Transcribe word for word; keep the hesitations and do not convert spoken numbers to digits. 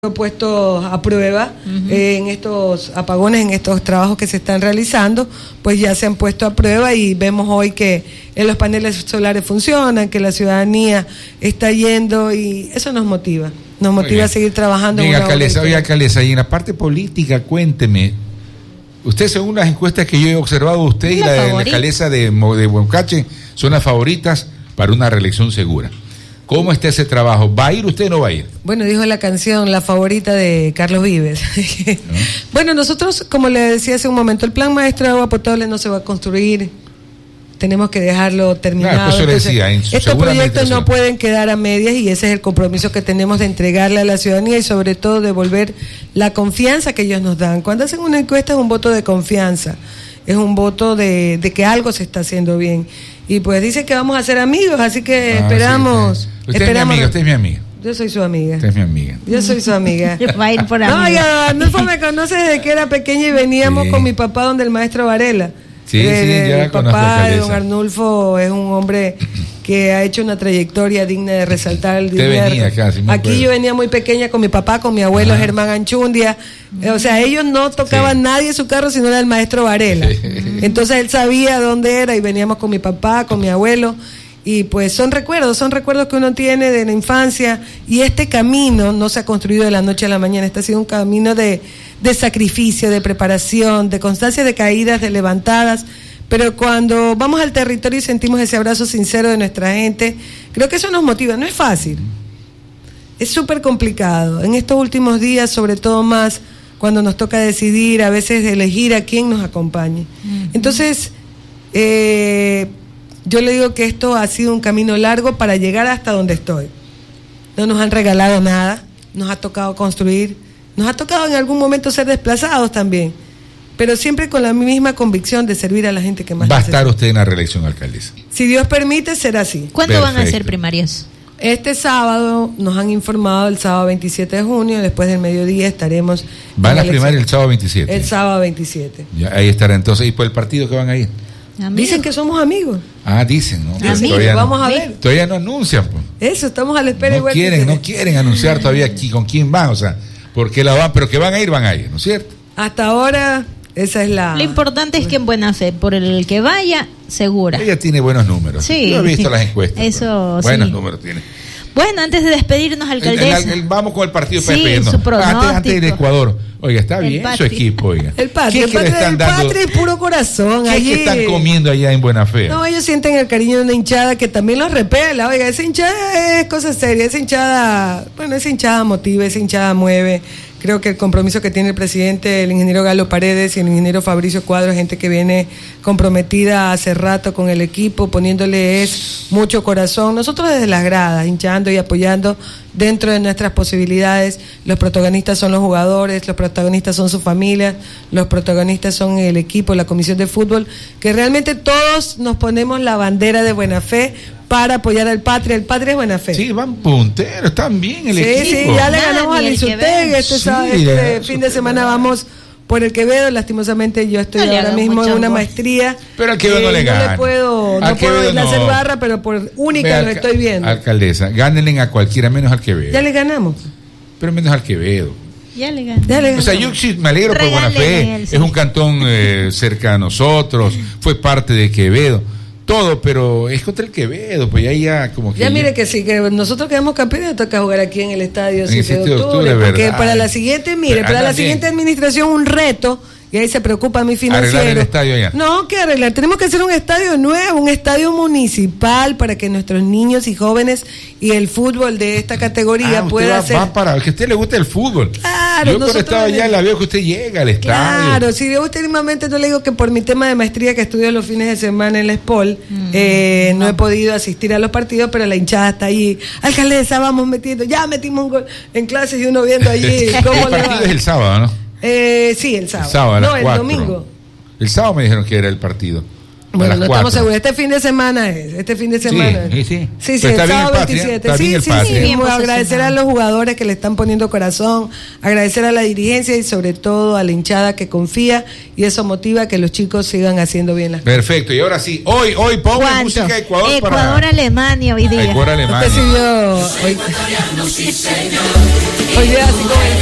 puesto a prueba uh-huh. eh, en estos apagones, en estos trabajos que se están realizando, pues ya se han puesto a prueba y vemos hoy que eh, los paneles solares funcionan, que la ciudadanía está yendo y eso nos motiva, nos motiva a seguir trabajando. Bien, alcaldesa, oye, alcaldesa, y en la parte política, cuénteme, usted según las encuestas que yo he observado, usted y la, la, la alcaldesa de, de Boncache son las favoritas para una reelección segura. ¿Cómo está ese trabajo? ¿Va a ir usted o no va a ir? Bueno, dijo la canción, la favorita de Carlos Vives. ¿No? Bueno, nosotros, como le decía hace un momento, el plan maestro de agua potable no se va a construir. Tenemos que dejarlo terminado. Claro, eso Entonces, le decía, en su estos proyectos no pueden quedar a medias y ese es el compromiso que tenemos de entregarle a la ciudadanía y sobre todo devolver la confianza que ellos nos dan. Cuando hacen una encuesta es un voto de confianza, es un voto de, de que algo se está haciendo bien. Y pues dicen que vamos a ser amigos, así que ah, esperamos. Sí, sí. Usted esperamos. es mi amiga, usted es mi amiga. Yo soy su amiga. Usted es mi amiga. Yo soy su amiga. Va a ir por amiga. No, ya, Arnulfo me conoce desde que era pequeña y veníamos sí. con mi papá donde el maestro Varela. Sí, eh, sí, ya el papá de don Arnulfo es un hombre que ha hecho una trayectoria digna de resaltar. Usted venía acá, sí, aquí yo venía muy pequeña con mi papá, con mi abuelo Ajá. Germán Anchundia. O sea, ellos no tocaban sí. nadie su carro, sino era el maestro Varela. Sí. Entonces él sabía dónde era y veníamos con mi papá, con mi abuelo. Y pues son recuerdos, son recuerdos que uno tiene de la infancia y este camino no se ha construido de la noche a la mañana, este ha sido un camino de, de sacrificio, de preparación, de constancia, de caídas, de levantadas, pero cuando vamos al territorio y sentimos ese abrazo sincero de nuestra gente, creo que eso nos motiva, no es fácil, es súper complicado, en estos últimos días sobre todo más cuando nos toca decidir, a veces elegir a quién nos acompañe. Uh-huh. Entonces, eh... yo le digo que esto ha sido un camino largo para llegar hasta donde estoy. No nos han regalado nada, nos ha tocado construir, nos ha tocado en algún momento ser desplazados también, pero siempre con la misma convicción de servir a la gente que más necesita. necesita. ¿Va a estar usted en la reelección, alcaldesa? Si Dios permite, será así. ¿Cuándo Perfecto. van a ser primarias? Este sábado nos han informado, el sábado veintisiete de junio, después del mediodía estaremos... ¿Van a primarias el sábado veintisiete? El sábado veintisiete. Ya, ahí estará entonces. ¿Y por el partido que van a ir? Amigos. Dicen que somos amigos. Ah, dicen, ¿no? Dicen, todavía vamos no, a ver. Todavía no anuncian, pues. Eso, estamos a la espera no igual quieren, que no quieren anunciar todavía aquí con quién van, o sea, porque la van, pero que van a ir, van a ir, ¿no es cierto? Hasta ahora, esa es la... Lo importante es que en buena fe, por el que vaya, segura. Ella tiene buenos números. Sí. Yo he visto las encuestas. Eso, sí. Buenos sí. números tiene. Bueno, antes de despedirnos, alcaldesa. El, el, el, vamos con el partido sí, para despedirnos. Su antes, antes de Ecuador. Oiga, está el bien patri. su equipo, oiga. El patria, el patria, el patria es puro corazón. ¿Qué allí... es que están comiendo allá en Buena Fe? No, ellos sienten el cariño de una hinchada que también los repela. Oiga, esa hinchada es cosa seria, esa hinchada, bueno, esa hinchada motiva, esa hinchada mueve. Creo que el compromiso que tiene el presidente, el ingeniero Galo Paredes y el ingeniero Fabricio Cuadro, gente que viene comprometida hace rato con el equipo, poniéndole es mucho corazón. Nosotros desde las gradas, hinchando y apoyando dentro de nuestras posibilidades. Los protagonistas son los jugadores, los protagonistas son sus familias, los protagonistas son el equipo, la comisión de fútbol, que realmente todos nos ponemos la bandera de Buena Fe para apoyar al Patria. El Patria es Buena Fe. Sí, van punteros, están bien el sí, equipo. Sí, sí, ya le ganamos al Insuteg. Este, sí, este ya, fin de semana vamos por el Quevedo. Lastimosamente yo estoy no ahora mismo en una voz. maestría. Pero al Quevedo eh, no le gana. No le puedo, no puedo ir a hacer barra, pero por única lo estoy viendo. Alcaldesa, gánenle a cualquiera menos al Quevedo. Ya le ganamos. Pero menos al Quevedo. Ya le ganamos. O sea, yo sí me alegro por Buena Fe. Es un cantón eh, cerca a nosotros. Fue parte de Quevedo. Todo, pero es contra el Quevedo, pues ya ya como que... Ya, ya mire que sí, que nosotros quedamos campeones, nos toca jugar aquí en el estadio siete de octubre, porque verdad. para la siguiente, mire, pero para la siguiente bien. administración un reto, y ahí se preocupa mi financiero. Arreglar el estadio ya. No, ¿qué arreglar? Tenemos que hacer un estadio nuevo, un estadio municipal para que nuestros niños y jóvenes y el fútbol de esta categoría ah, pueda va, ser... va para que a usted le guste el fútbol. Claro. Yo por estado allá la veo que usted llega al estadio. Claro, si yo últimamente no le digo que por mi tema de maestría que estudio los fines de semana en la SPOL, mm, eh, no, no he podido asistir a los partidos, pero la hinchada está ahí. Alcaldesa, vamos metiendo, ya metimos un gol en clases y uno viendo allí cómo el partido es el sábado, ¿no? Eh, sí, el sábado. El sábado, a las no, el cuatro. domingo. El sábado me dijeron que era el partido. Bueno, no estamos seguros. Este fin de semana es. Este fin de semana. Sí, sí. Sí, sí, sí el sábado veintisiete. Sí, sí, sí. sí. Agradecer a los jugadores que le están poniendo corazón, agradecer a la dirigencia y sobre todo a la hinchada que confía y eso motiva a que los chicos sigan haciendo bien las cosas. Perfecto. Y ahora sí, hoy, hoy pongo música de Ecuador. Ecuador, para... Alemania hoy día. Ecuador, Alemania. Usted siguió hoy. Hoy día así como